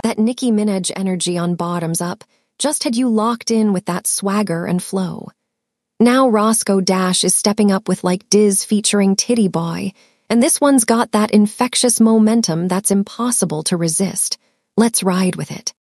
That Nicki Minaj energy on Bottoms Up just had you locked in with that swagger and flow. Now Roscoe Dash is stepping up with like Diz featuring Titty Boy, and this one's got that infectious momentum that's impossible to resist. Let's ride with it.